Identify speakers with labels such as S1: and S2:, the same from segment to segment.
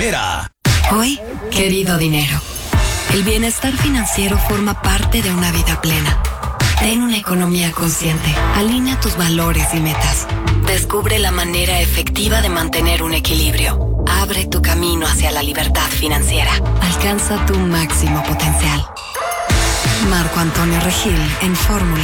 S1: primera.
S2: Hoy, querido dinero, el bienestar financiero forma parte de una vida plena. Ten una economía consciente, alinea tus valores y metas. Descubre la manera efectiva de mantener un equilibrio. Abre tu camino hacia la libertad financiera. Alcanza tu máximo potencial. Marco Antonio Regil en Fórmula.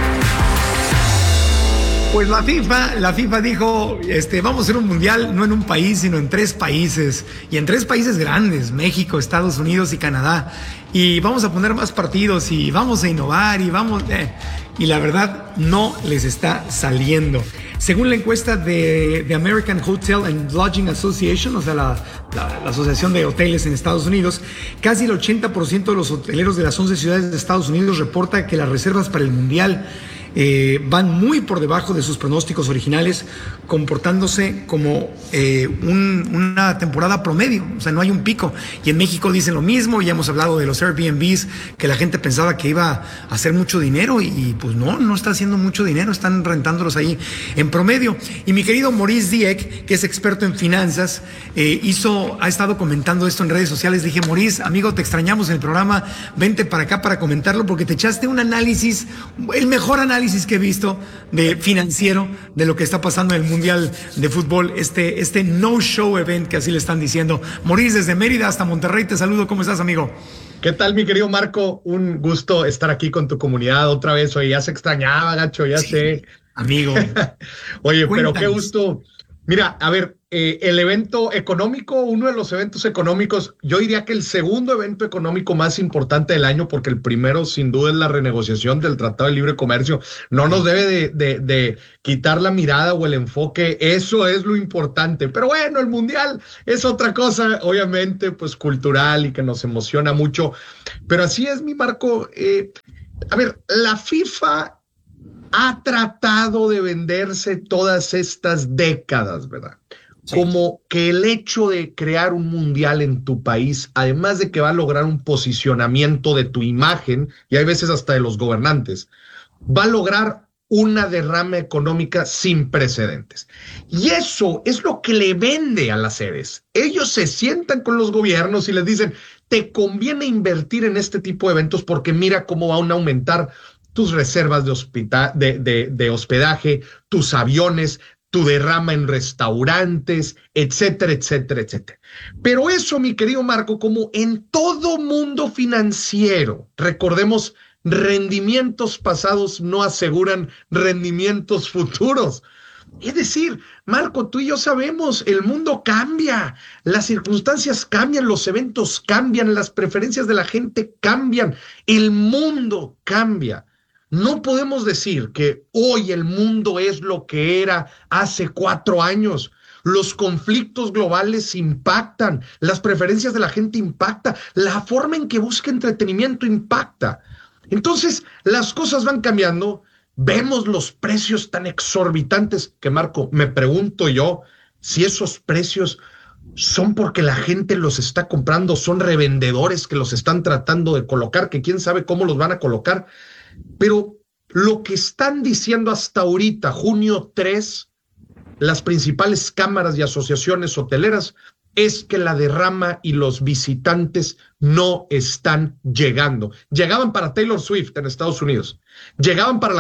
S3: Pues la FIFA dijo, vamos a hacer un mundial no en un país, sino en 3 países. Y en 3 países grandes, México, Estados Unidos y Canadá. Y vamos a poner más partidos y vamos a innovar y la verdad no les está saliendo. Según la encuesta de American Hotel and Lodging Association, o sea, la asociación de hoteles en Estados Unidos, casi el 80% de los hoteleros de las 11 ciudades de Estados Unidos reporta que las reservas para el mundial van muy por debajo de sus pronósticos originales, comportándose como una temporada promedio, o sea, no hay un pico. Y en México dicen lo mismo, ya hemos hablado de los Airbnbs, que la gente pensaba que iba a hacer mucho dinero y pues no está haciendo mucho dinero, están rentándolos ahí en promedio. Y mi querido Maurice Dieck, que es experto en finanzas, ha estado comentando esto en redes sociales. Dije, Maurice, amigo, te extrañamos en el programa, vente para acá para comentarlo, porque te echaste un análisis, el mejor análisis que he visto de financiero de lo que está pasando en el Mundial de Fútbol, este no-show event que así le están diciendo. Maurice, desde Mérida hasta Monterrey, te saludo. ¿Cómo estás, amigo?
S4: ¿Qué tal, mi querido Marco? Un gusto estar aquí con tu comunidad otra vez. Oye, ya se extrañaba, gacho, ya sí, sé.
S3: Amigo.
S4: Oye, cuéntanos. Pero qué gusto. Mira, a ver, el evento económico, uno de los eventos económicos, yo diría que el segundo evento económico más importante del año, porque el primero sin duda es la renegociación del Tratado de Libre Comercio, no nos debe de quitar la mirada o el enfoque, eso es lo importante. Pero bueno, el Mundial es otra cosa, obviamente, pues cultural y que nos emociona mucho. Pero así es, mi Marco. A ver, la FIFA ha tratado de venderse todas estas décadas, ¿verdad? Sí. Como que el hecho de crear un mundial en tu país, además de que va a lograr un posicionamiento de tu imagen, y hay veces hasta de los gobernantes, va a lograr una derrama económica sin precedentes. Y eso es lo que le vende a las sedes. Ellos se sientan con los gobiernos y les dicen, te conviene invertir en este tipo de eventos porque mira cómo van a aumentar tus reservas de hospedaje, tus aviones, tu derrama en restaurantes, etcétera, etcétera, etcétera. Pero eso, mi querido Marco, como en todo mundo financiero, recordemos, rendimientos pasados no aseguran rendimientos futuros. Es decir, Marco, tú y yo sabemos, el mundo cambia, las circunstancias cambian, los eventos cambian, las preferencias de la gente cambian, el mundo cambia. No podemos decir que hoy el mundo es lo que era hace 4 años. Los conflictos globales impactan, las preferencias de la gente impactan, la forma en que busca entretenimiento impacta. Entonces, las cosas van cambiando, vemos los precios tan exorbitantes que, Marco, me pregunto yo si esos precios son porque la gente los está comprando, son revendedores que los están tratando de colocar, que quién sabe cómo los van a colocar. Pero lo que están diciendo hasta ahorita, junio 3, las principales cámaras y asociaciones hoteleras, es que la derrama y los visitantes no están llegando. Llegaban para Taylor Swift en Estados Unidos, llegaban para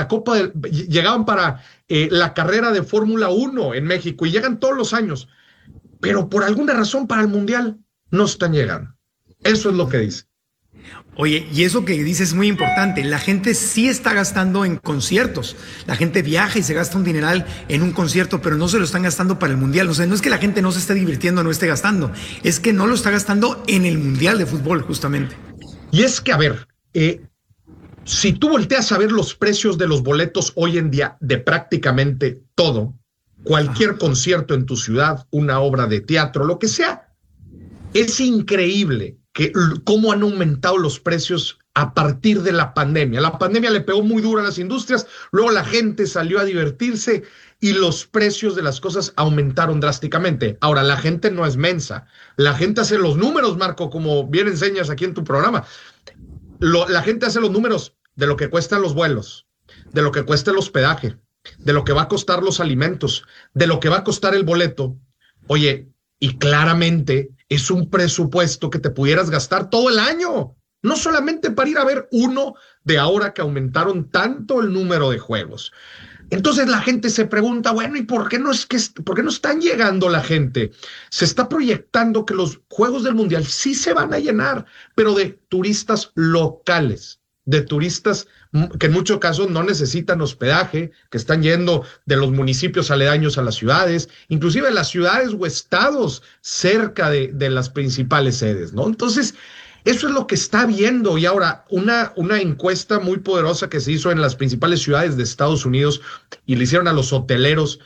S4: la carrera de Fórmula 1 en México y llegan todos los años, pero por alguna razón para el Mundial no están llegando. Eso es lo que dice.
S3: Oye, y eso que dices es muy importante, la gente sí está gastando en conciertos, la gente viaja y se gasta un dineral en un concierto, pero no se lo están gastando para el Mundial. O sea, no es que la gente no se esté divirtiendo, no esté gastando, es que no lo está gastando en el Mundial de Fútbol, justamente.
S4: Y es que, a ver, si tú volteas a ver los precios de los boletos hoy en día de prácticamente todo, cualquier concierto en tu ciudad, una obra de teatro, lo que sea, es increíble cómo han aumentado los precios a partir de la pandemia. La pandemia le pegó muy duro a las industrias, luego la gente salió a divertirse y los precios de las cosas aumentaron drásticamente. Ahora, la gente no es mensa, la gente hace los números, Marco, como bien enseñas aquí en tu programa. La gente hace los números de lo que cuestan los vuelos, de lo que cuesta el hospedaje, de lo que va a costar los alimentos, de lo que va a costar el boleto. Oye, Y claramente es un presupuesto que te pudieras gastar todo el año, no solamente para ir a ver uno de ahora que aumentaron tanto el número de juegos. Entonces la gente se pregunta, bueno, ¿y por qué no están llegando la gente? Se está proyectando que los Juegos del Mundial sí se van a llenar, pero de turistas locales, de turistas que en muchos casos no necesitan hospedaje, que están yendo de los municipios aledaños a las ciudades, inclusive las ciudades o estados cerca de las principales sedes, ¿no? Entonces, eso es lo que está viendo. Y ahora, una encuesta muy poderosa que se hizo en las principales ciudades de Estados Unidos y le hicieron a los hoteleros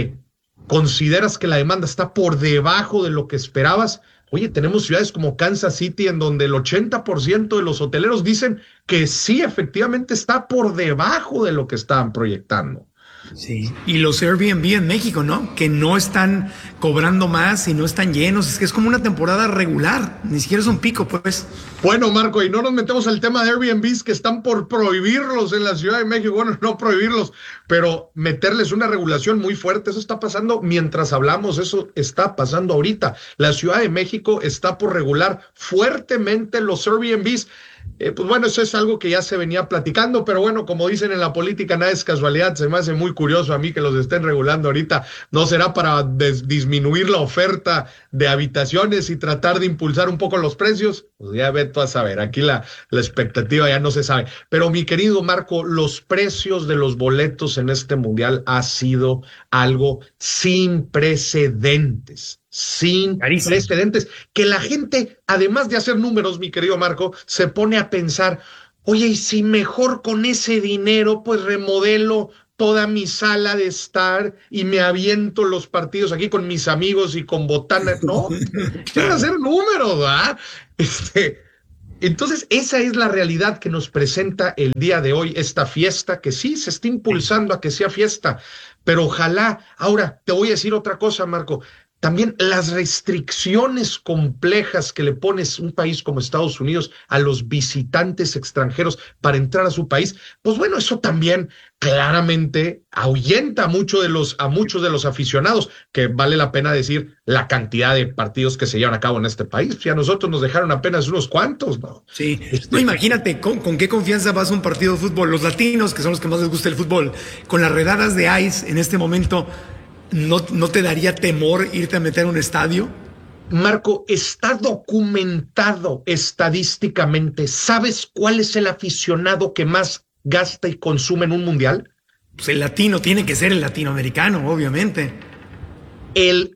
S4: ¿consideras que la demanda está por debajo de lo que esperabas? Oye, tenemos ciudades como Kansas City en donde el 80% de los hoteleros dicen que sí, efectivamente está por debajo de lo que estaban proyectando.
S3: Sí, y los Airbnb en México, ¿no? Que no están cobrando más y no están llenos. Es que es como una temporada regular, ni siquiera es un pico, pues.
S4: Bueno, Marco, y no nos metemos al tema de Airbnbs que están por prohibirlos en la Ciudad de México. Bueno, no prohibirlos, pero meterles una regulación muy fuerte. Eso está pasando mientras hablamos, eso está pasando ahorita. La Ciudad de México está por regular fuertemente los Airbnbs. Pues bueno, eso es algo que ya se venía platicando, pero bueno, como dicen en la política, nada es casualidad. Se me hace muy curioso a mí que los estén regulando ahorita. ¿No será para disminuir la oferta de habitaciones y tratar de impulsar un poco los precios? Pues ya ve tú a saber, aquí la expectativa ya no se sabe. Pero mi querido Marco, los precios de los boletos en este mundial ha sido algo sin precedentes. Sin precedentes, que la gente, además de hacer números, mi querido Marco, se pone a pensar, oye, y si mejor con ese dinero, pues remodelo toda mi sala de estar y me aviento los partidos aquí con mis amigos y con botanas, ¿no? Quiero hacer números, ¿verdad? Entonces, esa es la realidad que nos presenta el día de hoy, esta fiesta, que sí se está impulsando a que sea fiesta, pero ojalá, ahora te voy a decir otra cosa, Marco, también las restricciones complejas que le pones un país como Estados Unidos a los visitantes extranjeros para entrar a su país, pues bueno, eso también claramente ahuyenta a muchos de los aficionados, que vale la pena decir la cantidad de partidos que se llevan a cabo en este país. Si a nosotros nos dejaron apenas unos cuantos, ¿no?
S3: Sí, no, imagínate con qué confianza vas a un partido de fútbol. Los latinos, que son los que más les gusta el fútbol, con las redadas de ICE en este momento, ¿no te daría temor irte a meter a un estadio?
S4: Marco, está documentado estadísticamente. ¿Sabes cuál es el aficionado que más gasta y consume en un mundial?
S3: Pues el latino, tiene que ser el latinoamericano, obviamente.
S4: El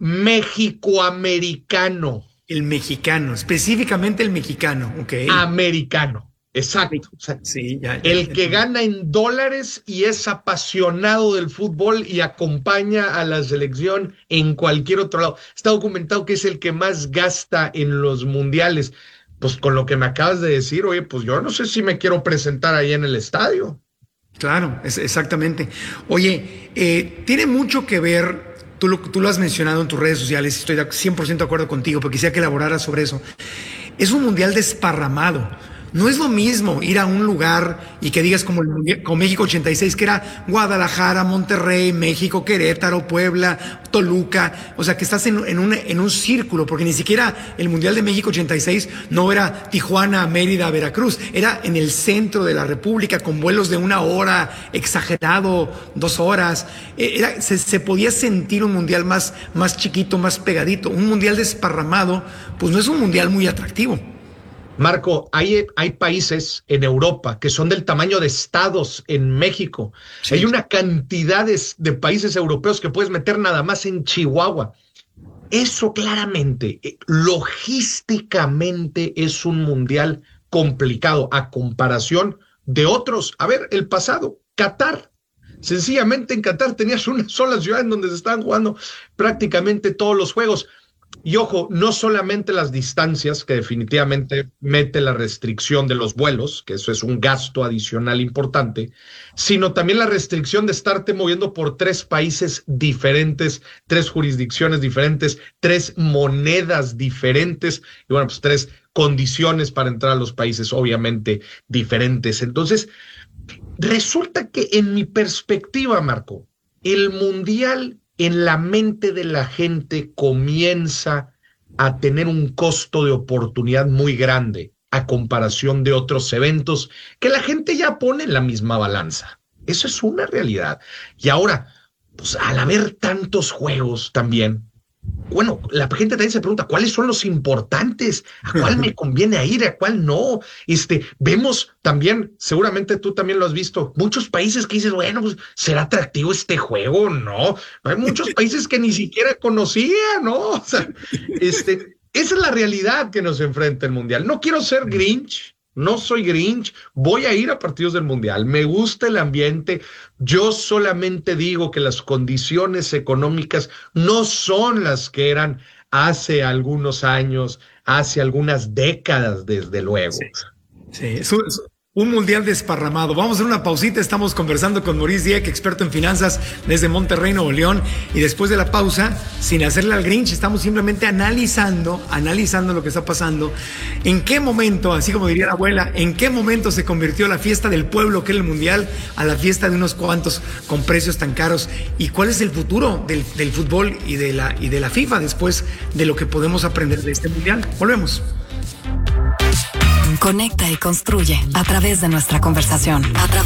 S4: mexicoamericano.
S3: El mexicano, específicamente el mexicano, ok.
S4: Americano. Exacto.
S3: Sí,
S4: el que gana en dólares y es apasionado del fútbol y acompaña a la selección en cualquier otro lado. Está documentado que es el que más gasta en los mundiales. Pues con lo que me acabas de decir, oye, pues yo no sé si me quiero presentar ahí en el estadio.
S3: Claro, exactamente. Oye, tiene mucho que ver, tú lo has mencionado en tus redes sociales, estoy 100% de acuerdo contigo, pero quisiera que elaboraras sobre eso. Es un mundial desparramado. No es lo mismo ir a un lugar y que digas como México 86, que era Guadalajara, Monterrey, México, Querétaro, Puebla, Toluca. O sea, que estás en un círculo, porque ni siquiera el Mundial de México 86 no era Tijuana, Mérida, Veracruz. Era en el centro de la República, con vuelos de 1 hora, exagerado, 2 horas. Se podía sentir un mundial más chiquito, más pegadito. Un mundial desparramado, pues no es un mundial muy atractivo.
S4: Marco, hay países en Europa que son del tamaño de estados en México. Sí. Hay una cantidad de países europeos que puedes meter nada más en Chihuahua. Eso claramente, logísticamente es un mundial complicado a comparación de otros. A ver, el pasado, Qatar. Sencillamente en Qatar tenías una sola ciudad en donde se estaban jugando prácticamente todos los juegos. Y ojo, no solamente las distancias, que definitivamente mete la restricción de los vuelos, que eso es un gasto adicional importante, sino también la restricción de estarte moviendo por 3 países diferentes, 3 jurisdicciones diferentes, 3 monedas diferentes, y bueno, pues 3 condiciones para entrar a los países obviamente diferentes. Entonces, resulta que en mi perspectiva, Marco, el mundial en la mente de la gente comienza a tener un costo de oportunidad muy grande a comparación de otros eventos que la gente ya pone en la misma balanza. Eso es una realidad. Y ahora, pues al haber tantos juegos también, bueno, la gente también se pregunta, ¿cuáles son los importantes? ¿A cuál me conviene ir? ¿A cuál no? Vemos también, seguramente tú también lo has visto, muchos países que dices, bueno, pues, ¿será atractivo este juego? No. Hay muchos países que ni siquiera conocía, ¿no? O sea, esa es la realidad que nos enfrenta el Mundial. No quiero ser Grinch. No soy Grinch, voy a ir a partidos del Mundial, me gusta el ambiente, yo solamente digo que las condiciones económicas no son las que eran hace algunos años, hace algunas décadas, desde luego.
S3: Sí, es un mundial desparramado. Vamos a hacer una pausita, estamos conversando con Maurice Dieck, experto en finanzas desde Monterrey, Nuevo León, y después de la pausa, sin hacerle al Grinch, estamos simplemente analizando lo que está pasando. ¿En qué momento, así como diría la abuela, en qué momento se convirtió la fiesta del pueblo, que era el mundial, a la fiesta de unos cuantos con precios tan caros? ¿Y cuál es el futuro del fútbol y de la FIFA después de lo que podemos aprender de este mundial? Volvemos.
S2: Conecta y construye a través de nuestra conversación.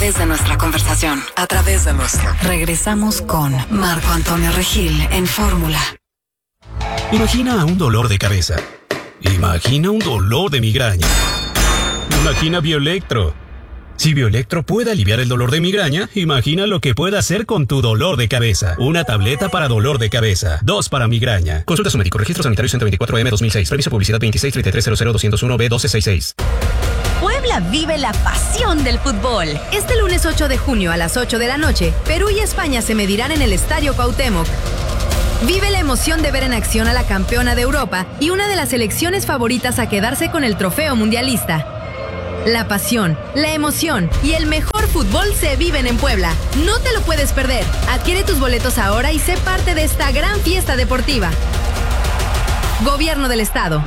S2: Regresamos con Marco Antonio Regil en Fórmula.
S1: Imagina un dolor de cabeza. Imagina un dolor de migraña. Imagina Bioelectro. Si Bioelectro puede aliviar el dolor de migraña, imagina lo que puede hacer con tu dolor de cabeza. Una tableta para dolor de cabeza. 2 para migraña. Consulta a su médico. Registro sanitario 124M 2006. Previso publicidad 2633000201B1266.
S5: Puebla vive la pasión del fútbol. Este lunes 8 de junio a las 8 de la noche, Perú y España se medirán en el Estadio Cuauhtémoc. Vive la emoción de ver en acción a la campeona de Europa y una de las selecciones favoritas a quedarse con el trofeo mundialista. La pasión, la emoción y el mejor fútbol se viven en Puebla. No te lo puedes perder. Adquiere tus boletos ahora y sé parte de esta gran fiesta deportiva. Gobierno del Estado.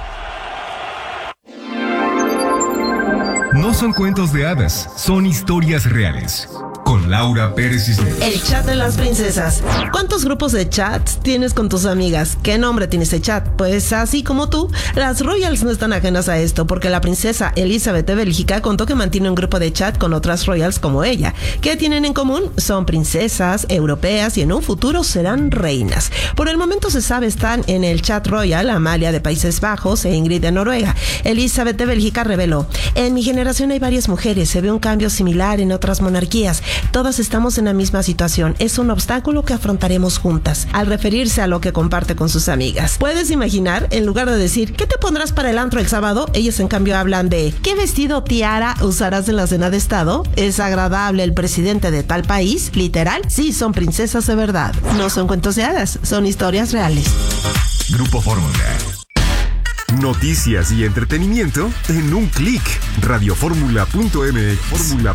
S6: No son cuentos de hadas, son historias reales. Con Laura Pérez Cisneros.
S7: El chat de las princesas. ¿Cuántos grupos de chats tienes con tus amigas? ¿Qué nombre tiene ese chat? Pues así como tú, las royals no están ajenas a esto, porque la princesa Elizabeth de Bélgica contó que mantiene un grupo de chat con otras royals como ella. ¿Qué tienen en común? Son princesas europeas y en un futuro serán reinas. Por el momento se sabe están en el chat royal Amalia de Países Bajos e Ingrid de Noruega. Elizabeth de Bélgica reveló: en mi generación hay varias mujeres, se ve un cambio similar en otras monarquías. Todas estamos en la misma situación. Es un obstáculo que afrontaremos juntas. Al referirse a lo que comparte con sus amigas. ¿Puedes imaginar? En lugar de decir, ¿qué te pondrás para el antro el sábado? Ellas en cambio hablan de, ¿qué vestido tiara usarás en la cena de estado? ¿Es agradable el presidente de tal país? ¿Literal? Sí, son princesas de verdad. No son cuentos de hadas, son historias reales.
S6: Grupo Fórmula. Noticias y entretenimiento en un clic. Radioformula.mx. Fórmula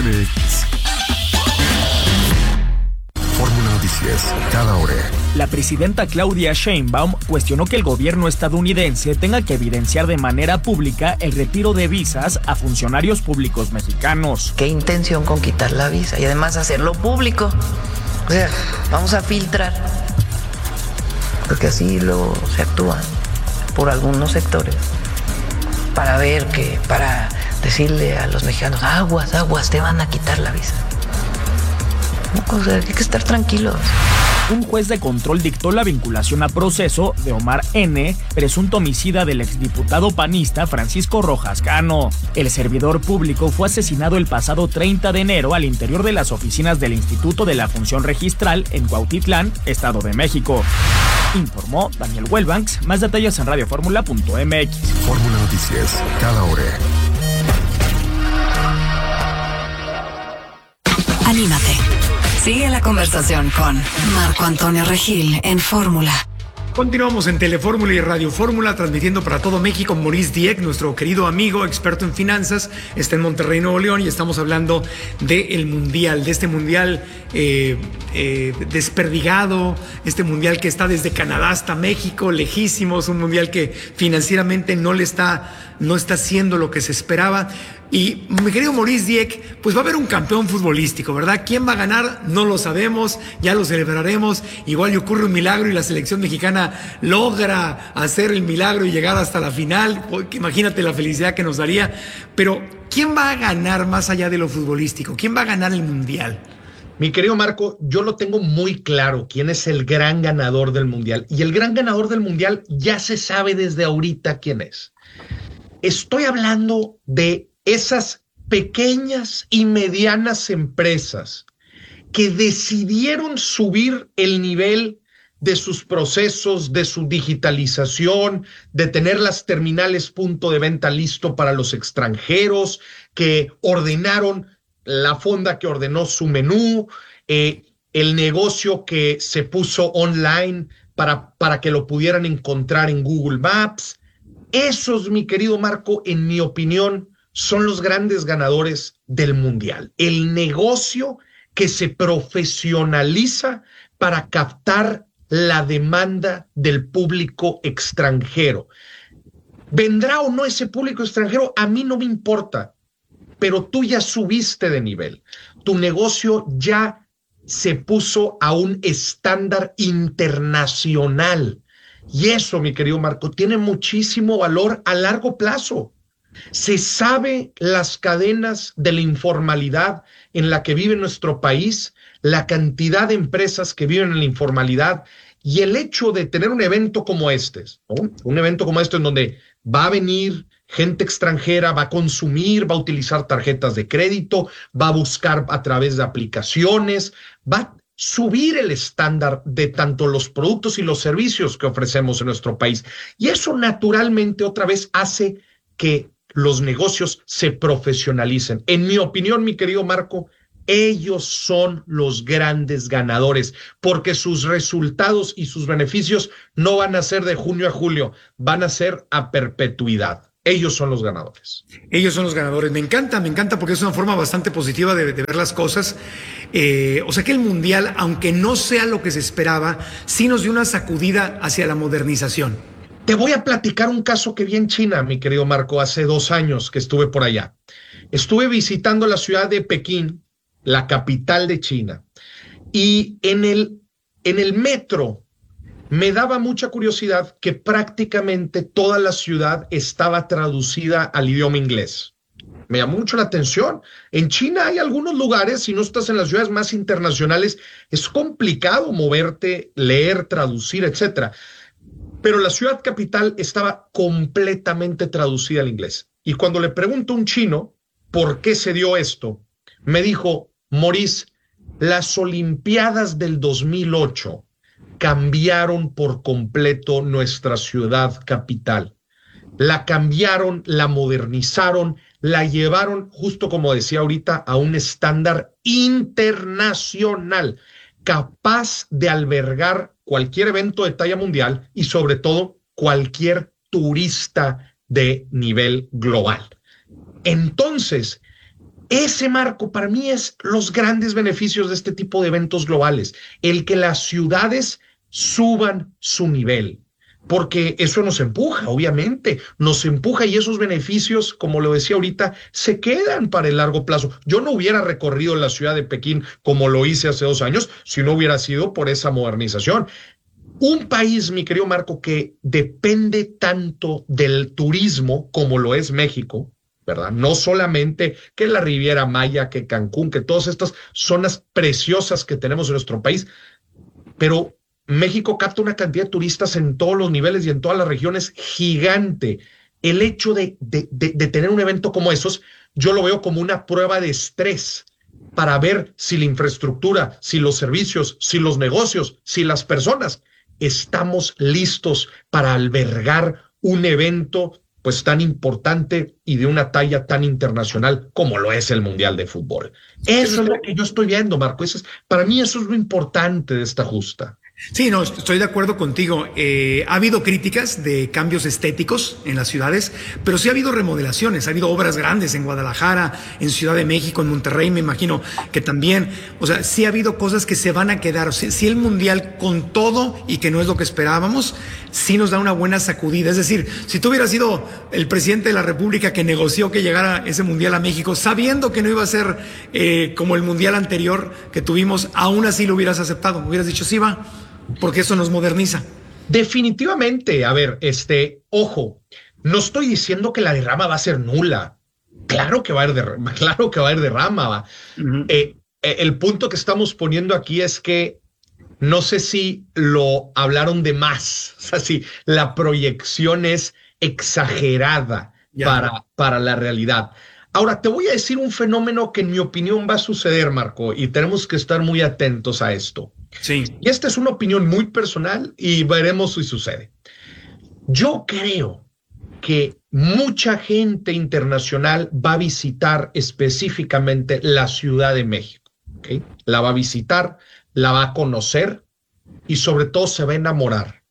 S6: Noticias, cada hora.
S8: La presidenta Claudia Sheinbaum cuestionó que el gobierno estadounidense tenga que evidenciar de manera pública el retiro de visas a funcionarios públicos mexicanos.
S9: ¿Qué intención con quitar la visa? Y además hacerlo público. O sea, vamos a filtrar. Porque así luego se actúa por algunos sectores. Para ver para decirle a los mexicanos, aguas, te van a quitar la visa. O sea, hay que estar tranquilos.
S8: Un juez de control dictó la vinculación a proceso de Omar N., presunto homicida del exdiputado panista Francisco Rojas Cano. El servidor público fue asesinado el pasado 30 de enero al interior de las oficinas del Instituto de la Función Registral en Cuautitlán, Estado de México. Informó Daniel Welbanks. Más detalles en radioformula.mx.
S6: Fórmula Noticias, cada hora.
S2: Anímate. Sigue la conversación con Marco Antonio Regil en Fórmula.
S3: Continuamos en Telefórmula y Radio Fórmula, transmitiendo para todo México. Maurice Dieck, nuestro querido amigo, experto en finanzas, está en Monterrey, Nuevo León, y estamos hablando del Mundial, de este Mundial desperdigado, este Mundial que está desde Canadá hasta México, lejísimos, un Mundial que financieramente no está haciendo lo que se esperaba. Y mi querido Maurice Dieck, pues va a haber un campeón futbolístico, ¿verdad? ¿Quién va a ganar? No lo sabemos, ya lo celebraremos. Igual y ocurre un milagro y la selección mexicana logra hacer el milagro y llegar hasta la final. Imagínate la felicidad que nos daría. Pero, ¿quién va a ganar más allá de lo futbolístico? ¿Quién va a ganar el Mundial?
S4: Mi querido Marco, yo lo tengo muy claro quién es el gran ganador del Mundial. Y el gran ganador del Mundial ya se sabe desde ahorita quién es. Estoy hablando de esas pequeñas y medianas empresas que decidieron subir el nivel de sus procesos, de su digitalización, de tener las terminales punto de venta listo para los extranjeros, que ordenaron la fonda que ordenó su menú, el negocio que se puso online para que lo pudieran encontrar en Google Maps. Esos, mi querido Marco, en mi opinión, son los grandes ganadores del Mundial. El negocio que se profesionaliza para captar la demanda del público extranjero. ¿Vendrá o no ese público extranjero? A mí no me importa, pero tú ya subiste de nivel. Tu negocio ya se puso a un estándar internacional. Y eso, mi querido Marco, tiene muchísimo valor a largo plazo. Se sabe las cadenas de la informalidad en la que vive nuestro país, la cantidad de empresas que viven en la informalidad, y el hecho de tener un evento como este, ¿no? Un evento como este en donde va a venir gente extranjera, va a consumir, va a utilizar tarjetas de crédito, va a buscar a través de aplicaciones, va a subir el estándar de tanto los productos y los servicios que ofrecemos en nuestro país. Y eso naturalmente otra vez hace que los negocios se profesionalicen. En mi opinión, mi querido Marco, ellos son los grandes ganadores, porque sus resultados y sus beneficios no van a ser de junio a julio, van a ser a perpetuidad. Ellos son los ganadores.
S3: Ellos son los ganadores. Me encanta porque es una forma bastante positiva de ver las cosas. O sea que el Mundial, aunque no sea lo que se esperaba, sí nos dio una sacudida hacia la modernización.
S4: Te voy a platicar un caso que vi en China, mi querido Marco, hace 2 años que estuve por allá. Estuve visitando la ciudad de Pekín, la capital de China, y en el metro me daba mucha curiosidad que prácticamente toda la ciudad estaba traducida al idioma inglés. Me llamó mucho la atención. En China hay algunos lugares, si no estás en las ciudades más internacionales, es complicado moverte, leer, traducir, etcétera. Pero la ciudad capital estaba completamente traducida al inglés. Y cuando le pregunto a un chino por qué se dio esto, me dijo: Maurice, las Olimpiadas del 2008 cambiaron por completo nuestra ciudad capital. La cambiaron, la modernizaron, la llevaron, justo como decía ahorita, a un estándar internacional, capaz de albergar cualquier evento de talla mundial y sobre todo cualquier turista de nivel global. Entonces, ese, Marco, para mí es los grandes beneficios de este tipo de eventos globales, el que las ciudades suban su nivel, porque eso nos empuja, obviamente, nos empuja, y esos beneficios, como lo decía ahorita, se quedan para el largo plazo. Yo no hubiera recorrido la ciudad de Pekín como lo hice hace 2 años si no hubiera sido por esa modernización. Un país, mi querido Marco, que depende tanto del turismo como lo es México, ¿verdad? No solamente que la Riviera Maya, que Cancún, que todas estas zonas preciosas que tenemos en nuestro país, pero México capta una cantidad de turistas en todos los niveles y en todas las regiones gigante. El hecho de tener un evento como esos, yo lo veo como una prueba de estrés para ver si la infraestructura, si los servicios, si los negocios, si las personas estamos listos para albergar un evento pues tan importante y de una talla tan internacional como lo es el Mundial de Fútbol. Eso es lo que yo estoy viendo, Marco. Para mí eso es lo importante de esta justa.
S3: Sí, no, estoy de acuerdo contigo. Ha habido críticas de cambios estéticos en las ciudades, pero sí ha habido remodelaciones, ha habido obras grandes en Guadalajara, en Ciudad de México, en Monterrey, me imagino que también. O sea, sí ha habido cosas que se van a quedar. O sea, sí el Mundial con todo y que no es lo que esperábamos, sí nos da una buena sacudida. Es decir, si tú hubieras sido el presidente de la República que negoció que llegara ese Mundial a México, sabiendo que no iba a ser como el Mundial anterior que tuvimos, aún así lo hubieras aceptado. Hubieras dicho, sí va. Porque eso nos moderniza.
S4: Definitivamente. A ver, ojo, no estoy diciendo que la derrama va a ser nula. Claro que va a haber derrama, claro que va a haber derrama. Va. El punto que estamos poniendo aquí es que no sé si lo hablaron de más. O sea, si la proyección es exagerada para la realidad. Ahora, te voy a decir un fenómeno que en mi opinión va a suceder, Marco, y tenemos que estar muy atentos a esto.
S3: Sí.
S4: Y esta es una opinión muy personal y veremos si sucede. Yo creo que mucha gente internacional va a visitar específicamente la Ciudad de México. ¿Okay? La va a visitar, la va a conocer y sobre todo se va a enamorar.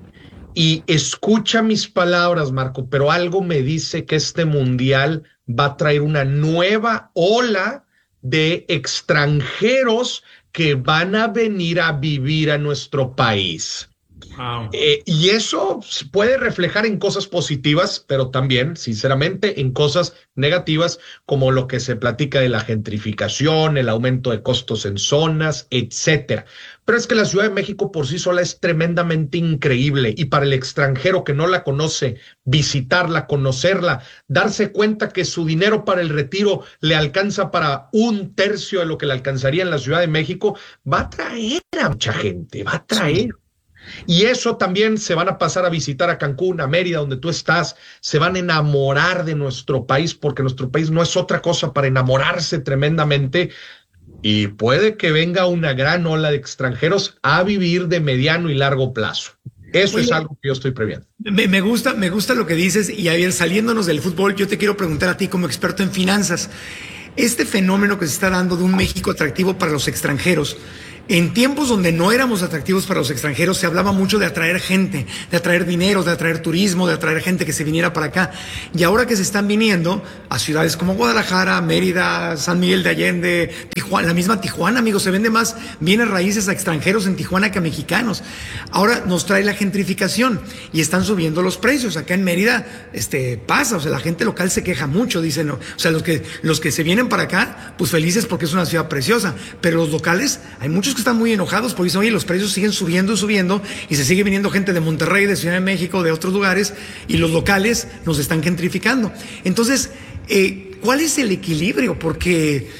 S4: Y escucha mis palabras, Marco, pero algo me dice que este mundial va a traer una nueva ola de extranjeros que van a venir a vivir a nuestro país. Wow. Y eso puede reflejar en cosas positivas, pero también, sinceramente, en cosas negativas, como lo que se platica de la gentrificación, el aumento de costos en zonas, etcétera. Pero es que la Ciudad de México por sí sola es tremendamente increíble, y para el extranjero que no la conoce, visitarla, conocerla, darse cuenta que su dinero para el retiro le alcanza para 1/3 de lo que le alcanzaría en la Ciudad de México, va a traer a mucha gente, va a traer. Y eso también se van a pasar a visitar a Cancún, a Mérida, donde tú estás, se van a enamorar de nuestro país, porque nuestro país no es otra cosa para enamorarse tremendamente, y puede que venga una gran ola de extranjeros a vivir de mediano y largo plazo. Eso es algo que yo estoy previendo.
S3: Me gusta lo que dices, y ayer saliéndonos del fútbol, yo te quiero preguntar a ti como experto en finanzas, este fenómeno que se está dando de un México atractivo para los extranjeros. En tiempos donde no éramos atractivos para los extranjeros, se hablaba mucho de atraer gente, de atraer dinero, de atraer turismo, de atraer gente que se viniera para acá. Y ahora que se están viniendo a ciudades como Guadalajara, Mérida, San Miguel de Allende, Tijuana, la misma Tijuana, amigos, se vende más bienes raíces a extranjeros en Tijuana que a mexicanos. Ahora nos trae la gentrificación y están subiendo los precios. Acá en Mérida pasa, o sea, la gente local se queja mucho, dicen, no. O sea, los que se vienen para acá, pues felices porque es una ciudad preciosa. Pero los locales, hay muchos que están muy enojados porque dicen, oye, los precios siguen subiendo y se sigue viniendo gente de Monterrey, de Ciudad de México, de otros lugares, y los locales nos están gentrificando. Entonces, ¿cuál es el equilibrio? Porque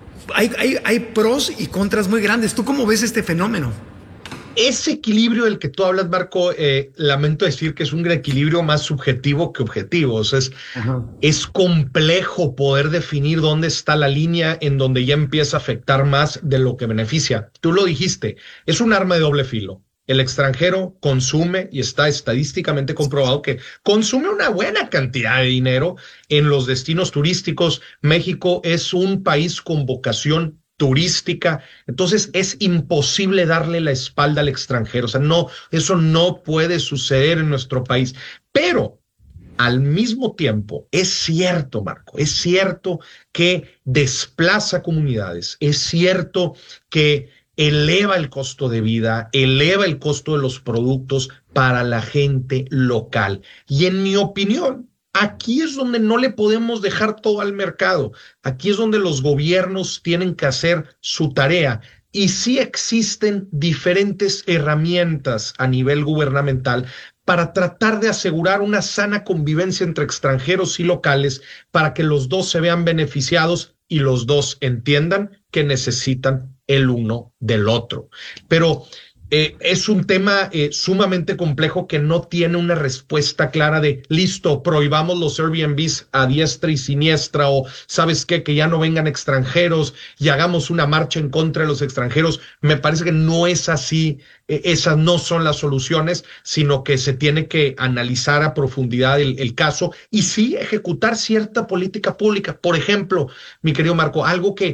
S3: hay pros y contras muy grandes. ¿Tú cómo ves este fenómeno?
S4: Ese equilibrio del que tú hablas, Marco, lamento decir que es un equilibrio más subjetivo que objetivo. O sea, es complejo poder definir dónde está la línea en donde ya empieza a afectar más de lo que beneficia. Tú lo dijiste, es un arma de doble filo. El extranjero consume, y está estadísticamente comprobado que consume una buena cantidad de dinero en los destinos turísticos. México es un país con vocación turística, entonces es imposible darle la espalda al extranjero. O sea, no, eso no puede suceder en nuestro país. Pero al mismo tiempo, es cierto, Marco, es cierto que desplaza comunidades, es cierto que eleva el costo de vida, eleva el costo de los productos para la gente local. Y en mi opinión, aquí es donde no le podemos dejar todo al mercado. Aquí es donde los gobiernos tienen que hacer su tarea. Y sí existen diferentes herramientas a nivel gubernamental para tratar de asegurar una sana convivencia entre extranjeros y locales, para que los dos se vean beneficiados y los dos entiendan que necesitan el uno del otro. Pero es un tema sumamente complejo que no tiene una respuesta clara de listo, prohibamos los Airbnbs a diestra y siniestra, o ¿sabes qué? Que ya no vengan extranjeros y hagamos una marcha en contra de los extranjeros. Me parece que no es así. Esas no son las soluciones, sino que se tiene que analizar a profundidad el caso y sí ejecutar cierta política pública. Por ejemplo, mi querido Marco, algo que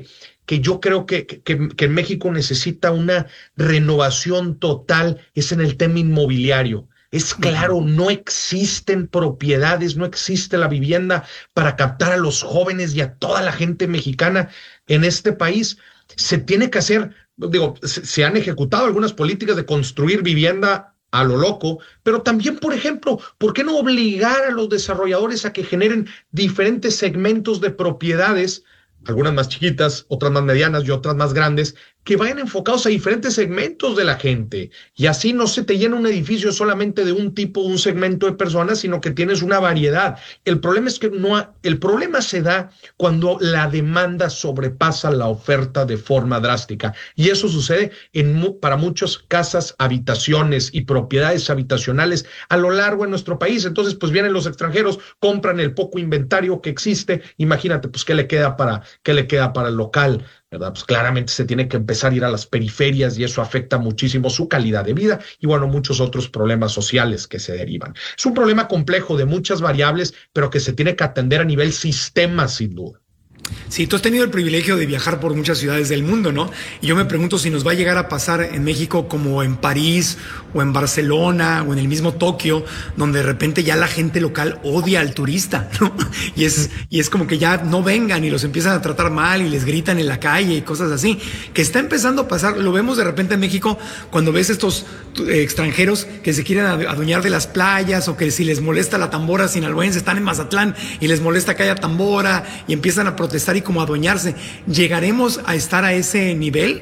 S4: que yo creo que México necesita una renovación total es en el tema inmobiliario. Es claro, no existen propiedades, no existe la vivienda para captar a los jóvenes y a toda la gente mexicana en este país. Se tiene que hacer, se han ejecutado algunas políticas de construir vivienda a lo loco, pero también, por ejemplo, ¿por qué no obligar a los desarrolladores a que generen diferentes segmentos de propiedades, algunas más chiquitas, otras más medianas y otras más grandes, que vayan enfocados a diferentes segmentos de la gente? Y así no se te llena un edificio solamente de un tipo, un segmento de personas, sino que tienes una variedad. El problema es que el problema se da cuando la demanda sobrepasa la oferta de forma drástica. Y eso sucede para muchas casas, habitaciones y propiedades habitacionales a lo largo de nuestro país. Entonces, pues vienen los extranjeros, compran el poco inventario que existe. Imagínate, pues, ¿qué le queda para el local? ¿Verdad? Pues claramente se tiene que empezar a ir a las periferias y eso afecta muchísimo su calidad de vida y bueno, muchos otros problemas sociales que se derivan. Es un problema complejo de muchas variables, pero que se tiene que atender a nivel sistema, sin duda.
S3: Sí, tú has tenido el privilegio de viajar por muchas ciudades del mundo, ¿no? Y yo me pregunto si nos va a llegar a pasar en México como en París o en Barcelona o en el mismo Tokio, donde de repente ya la gente local odia al turista, ¿no? Y es como que ya no vengan y los empiezan a tratar mal y les gritan en la calle y cosas así, que está empezando a pasar. Lo vemos de repente en México cuando ves estos extranjeros que se quieren adueñar de las playas, o que si les molesta la tambora sinaloense, están en Mazatlán y les molesta que haya tambora y empiezan a protestar y como adueñarse. ¿Llegaremos a estar a ese nivel?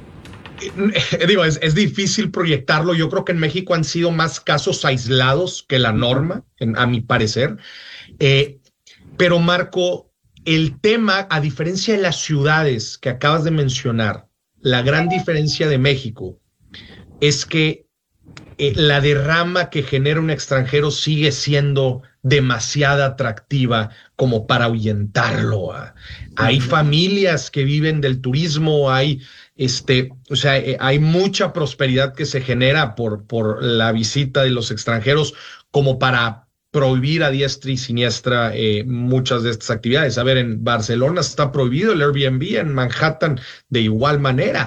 S4: Es difícil proyectarlo. Yo creo que en México han sido más casos aislados que la norma, a mi parecer. Pero Marco, el tema, a diferencia de las ciudades que acabas de mencionar, la gran diferencia de México es que la derrama que genera un extranjero sigue siendo demasiado atractiva como para ahuyentarlo. Hay familias que viven del turismo, hay mucha prosperidad que se genera por la visita de los extranjeros como para prohibir a diestra y siniestra muchas de estas actividades. A ver, en Barcelona está prohibido el Airbnb, en Manhattan de igual manera.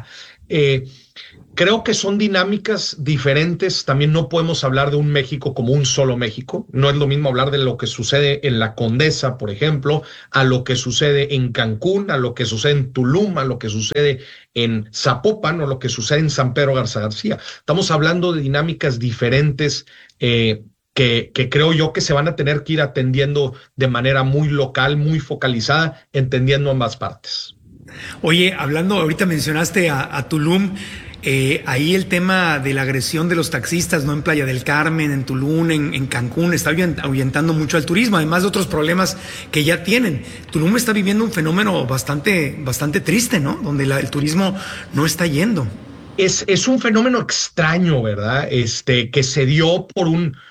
S4: Creo que son dinámicas diferentes. También no podemos hablar de un México como un solo México. No es lo mismo hablar de lo que sucede en la Condesa, por ejemplo, a lo que sucede en Cancún, a lo que sucede en Tulum, a lo que sucede en Zapopan o lo que sucede en San Pedro Garza García. Estamos hablando de dinámicas diferentes que creo yo que se van a tener que ir atendiendo de manera muy local, muy focalizada, entendiendo ambas partes.
S3: Oye, hablando, ahorita mencionaste a Tulum. Ahí el tema de la agresión de los taxistas, ¿no? En Playa del Carmen, en Tulum, en Cancún, está ahuyentando mucho al turismo, además de otros problemas que ya tienen. Tulum está viviendo un fenómeno bastante triste, ¿no? Donde el turismo no está yendo.
S4: Es un fenómeno extraño, ¿verdad? Que se dio por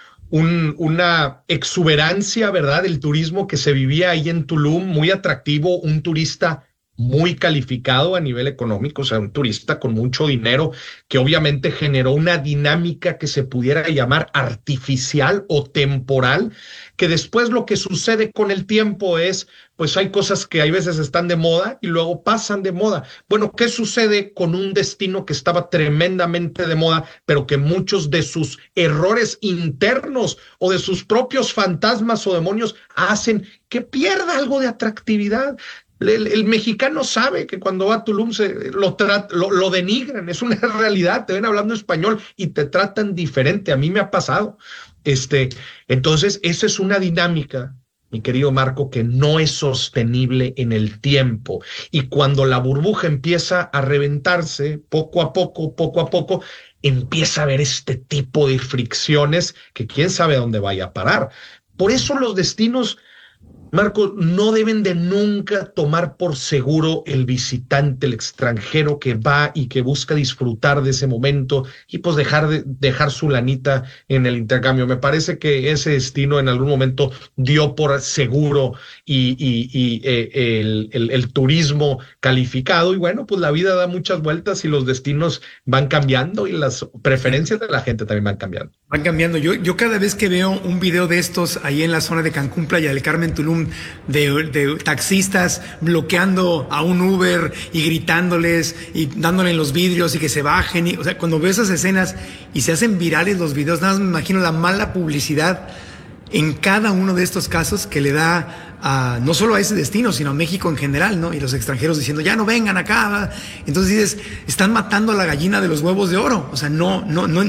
S4: una exuberancia, ¿verdad? Del turismo que se vivía ahí en Tulum, muy atractivo, un turista muy calificado a nivel económico, o sea, un turista con mucho dinero que obviamente generó una dinámica que se pudiera llamar artificial o temporal, que después lo que sucede con el tiempo es, pues hay cosas que hay veces están de moda y luego pasan de moda. Bueno, ¿qué sucede con un destino que estaba tremendamente de moda, pero que muchos de sus errores internos o de sus propios fantasmas o demonios hacen que pierda algo de atractividad? El mexicano sabe que cuando va a Tulum lo denigran, es una realidad, te ven hablando español y te tratan diferente, a mí me ha pasado. Entonces, esa es una dinámica, mi querido Marco, que no es sostenible en el tiempo. Y cuando la burbuja empieza a reventarse, poco a poco, empieza a haber este tipo de fricciones que quién sabe dónde vaya a parar. Por eso los destinos, Marco, no deben de nunca tomar por seguro el visitante, el extranjero que va y que busca disfrutar de ese momento y pues dejar su lanita en el intercambio. Me parece que ese destino en algún momento dio por seguro y el turismo calificado, y bueno, pues la vida da muchas vueltas y los destinos van cambiando y las preferencias de la gente también van cambiando.
S3: Van cambiando. Yo cada vez que veo un video de estos ahí en la zona de Cancún, Playa del Carmen, Tulum, de taxistas bloqueando a un Uber y gritándoles y dándole en los vidrios y que se bajen. O sea, cuando veo esas escenas y se hacen virales los videos, nada más me imagino la mala publicidad en cada uno de estos casos que le da no solo a ese destino, sino a México en general, ¿no? Y los extranjeros diciendo, ya no vengan acá. Entonces dices, están matando a la gallina de los huevos de oro. O sea, no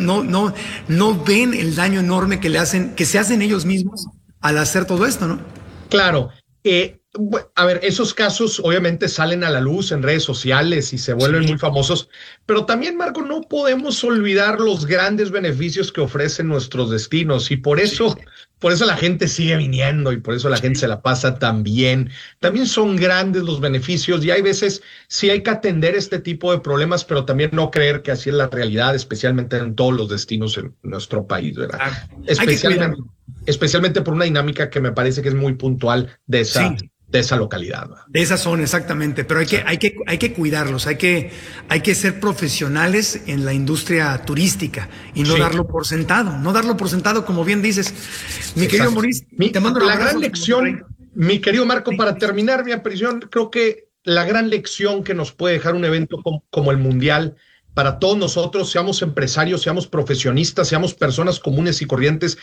S3: ven el daño enorme que se hacen ellos mismos al hacer todo esto, ¿no?
S4: Claro. A ver, esos casos obviamente salen a la luz en redes sociales y se vuelven muy famosos, pero también, Marco, no podemos olvidar los grandes beneficios que ofrecen nuestros destinos y por eso la gente sigue viniendo y por eso la gente se la pasa tan bien. También son grandes los beneficios y hay veces sí hay que atender este tipo de problemas, pero también no creer que así es la realidad, especialmente en todos los destinos en nuestro país, ¿verdad? Especialmente por una dinámica que me parece que es muy puntual de esa localidad, ¿verdad?
S3: De esa zona, exactamente, pero hay que cuidarlos, hay que ser profesionales en la industria turística y no darlo por sentado, como bien dices. Mi querido Maurice, te mando
S4: la gran lección, mi querido Marco, para terminar mi aparición, creo que la gran lección que nos puede dejar un evento como el Mundial para todos nosotros, seamos empresarios, seamos profesionistas, seamos personas comunes y corrientes,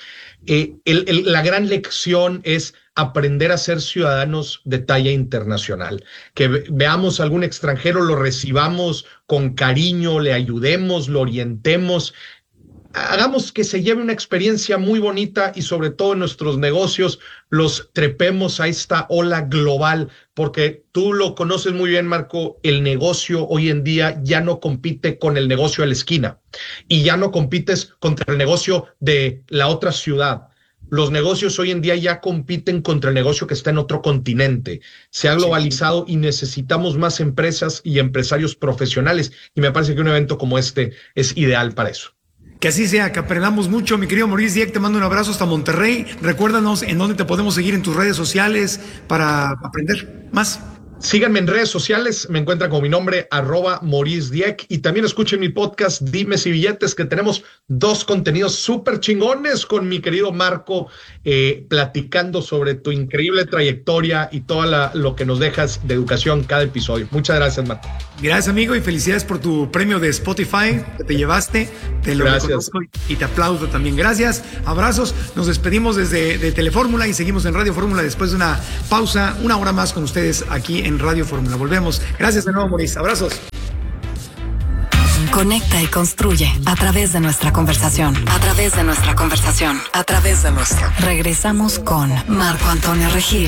S4: la gran lección es aprender a ser ciudadanos de talla internacional, que veamos a algún extranjero, lo recibamos con cariño, le ayudemos, lo orientemos, hagamos que se lleve una experiencia muy bonita y sobre todo en nuestros negocios los trepemos a esta ola global, porque tú lo conoces muy bien, Marco, el negocio hoy en día ya no compite con el negocio de la esquina y ya no compites contra el negocio de la otra ciudad. Los negocios hoy en día ya compiten contra el negocio que está en otro continente. Se ha globalizado y necesitamos más empresas y empresarios profesionales y me parece que un evento como este es ideal para eso.
S3: Que así sea, que aprendamos mucho. Mi querido Maurice Dieck, te mando un abrazo hasta Monterrey. Recuérdanos en dónde te podemos seguir en tus redes sociales para aprender más.
S4: Síganme en redes sociales, me encuentran con mi nombre, @Maurice Dieck, y también escuchen mi podcast Dimes y Billetes, que tenemos 2 contenidos súper chingones con mi querido Marco, platicando sobre tu increíble trayectoria y todo lo que nos dejas de educación cada episodio. Muchas gracias, Marco.
S3: Gracias, amigo, y felicidades por tu premio de Spotify que te llevaste. Te lo reconozco y te aplaudo también. Gracias, abrazos. Nos despedimos desde Telefórmula y seguimos en Radio Fórmula después de una pausa, 1 hora más con ustedes aquí en Radio Fórmula. Volvemos. Gracias de nuevo, Maurice. Abrazos.
S2: Conecta y construye a través de nuestra conversación. Regresamos con Marco Antonio Regil.